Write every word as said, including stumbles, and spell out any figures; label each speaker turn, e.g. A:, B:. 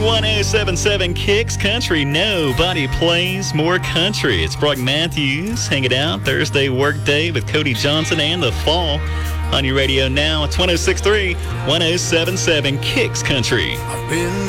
A: one oh seven point seven Kicks Country. Nobody plays more country. It's Brock Matthews hanging out Thursday work day with Cody Johnson and The Fall on your radio now. It's one oh six point three, one oh seven point seven Kicks Country.
B: I've been